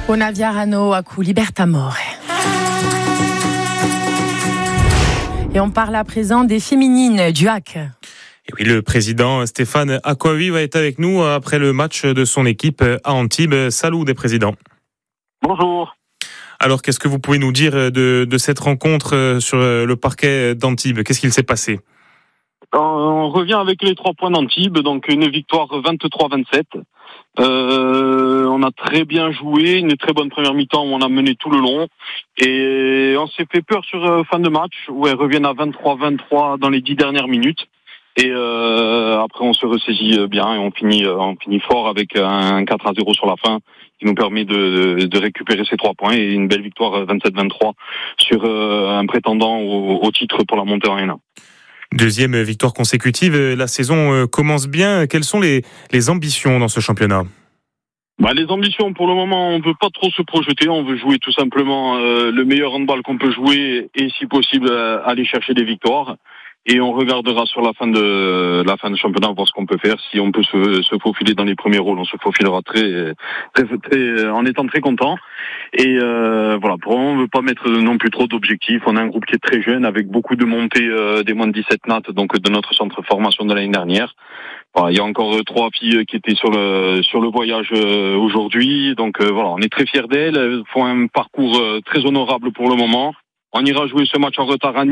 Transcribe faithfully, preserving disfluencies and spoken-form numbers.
Una via Rano a cui libertamore. Et on parle à présent des féminines du Hack. Et oui, le président Stéphane Acquaviva va être avec nous après le match de son équipe à Antibes. Salut des présidents. Bonjour. Alors, qu'est-ce que vous pouvez nous dire de, de cette rencontre sur le parquet d'Antibes ? Qu'est-ce qu'il s'est passé ? On revient avec les trois points d'Antibes, donc une victoire vingt-trois à vingt-sept. Euh, on a très bien joué, une très bonne première mi-temps où on a mené tout le long. Et on s'est fait peur sur euh, fin de match où elles reviennent à vingt-trois à vingt-trois dans les dix dernières minutes. Et euh, après on se ressaisit bien et on finit, on finit fort avec un quatre à zéro sur la fin qui nous permet de, de récupérer ces trois points et une belle victoire vingt-sept à vingt-trois sur euh, un prétendant au, au titre pour la montée en N un. Deuxième victoire consécutive, la saison commence bien. Quelles sont les, les ambitions dans ce championnat ? Bah, les ambitions, pour le moment, on veut pas trop se projeter. On veut jouer tout simplement euh, le meilleur handball qu'on peut jouer et, si possible, euh, aller chercher des victoires. Et on regardera sur la fin de la fin du championnat voir ce qu'on peut faire. Si on peut se, se faufiler dans les premiers rôles, on se faufilera très, très, très en étant très content. Et euh, voilà, pour on ne veut pas mettre non plus trop d'objectifs. On a un groupe qui est très jeune, avec beaucoup de montées euh, des moins de dix-sept nattes, donc de notre centre de formation de l'année dernière. Voilà, il y a encore euh, trois filles qui étaient sur le sur le voyage euh, aujourd'hui. Donc euh, voilà, on est très fiers d'elles. Elles font un parcours euh, très honorable pour le moment. On ira jouer ce match en retard à